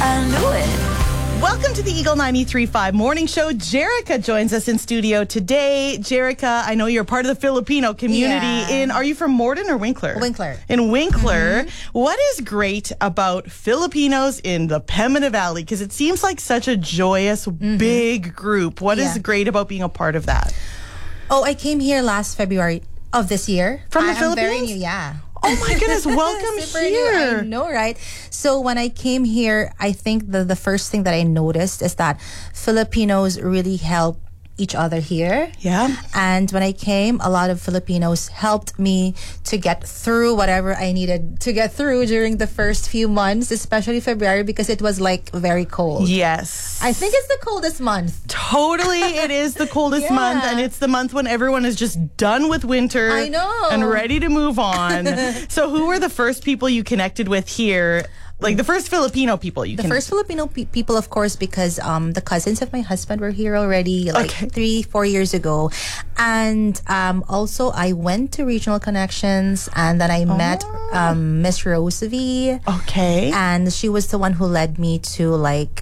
I knew it. Welcome to the Eagle 93.5 Morning Show. Jerica joins us in studio today. Jerica, I know you're part of the Filipino community in, are you from Morden or Winkler? Winkler. In Winkler. What is great about Filipinos in the Pembina Valley? Because it seems like such a joyous, big group. What is great about being a part of that? Oh, I came here last February of this year. From the I'm Philippines? very new, yeah. Oh my goodness, welcome Super here. new, I know, right? So when I came here, I think the first thing that I noticed is that Filipinos really help each other here. Yeah. And when I came, a lot of Filipinos helped me to get through whatever I needed to get through during the first few months, especially February, because it was like very cold. Yes. I think it's the coldest month. Totally, it is the coldest month, and it's the month when everyone is just done with winter. I know. And ready to move on. So who were the first people you connected with here? Like the first Filipino people you first Filipino people, of course, because the cousins of my husband were here already like 3-4 years ago. And also I went to Regional Connections, and then I met Miss Rosalie. Okay. And she was the one who led me to like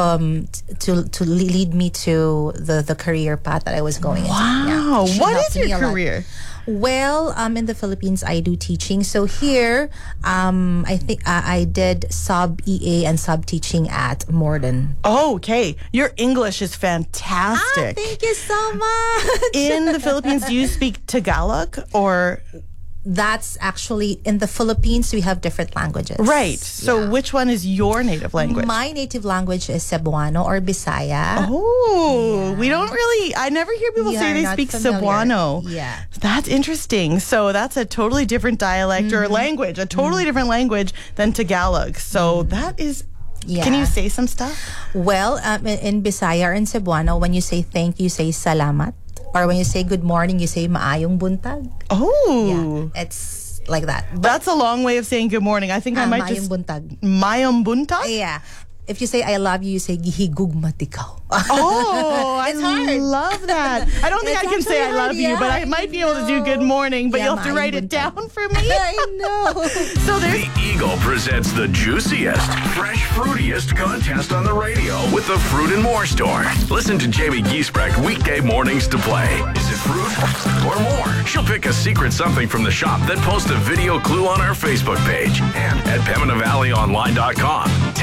to lead me to the career path that I was going into. Wow. Yeah. What is your career? Well, in the Philippines, I do teaching. So here, I think I did sub EA and sub teaching at Morden. Oh, okay. Your English is fantastic. Thank you so much. In the Philippines, do you speak Tagalog or? That's actually, in the Philippines, we have different languages. Right. So which one is your native language? My native language is Cebuano or Bisaya. Oh, we don't really, I never hear people say they speak Cebuano. Yeah. That's interesting. So that's a totally different dialect or language, a totally different language than Tagalog. So that is, can you say some stuff? Well, in Bisaya or in Cebuano, when you say thank you, say salamat. Or when you say good morning, you say maayong buntag. Oh. Yeah, it's like that. But that's a long way of saying good morning. I think I might maayong buntag. Maayong buntag? Yeah. If you say I love you, you say gihigugmat ikaw. Oh, it's I hard. love that. I don't think I can say I love you, but I might be able to do good morning, but you'll have to write it down for me. I know. So there's The Eagle presents the juiciest, fresh, fruitiest contest on the radio with the Fruit and More store. Listen to Jamie Giesbrecht weekday mornings to play. Is it fruit or more? She'll pick a secret something from the shop, then post a video clue on our Facebook page and at PembinaValleyOnline.com.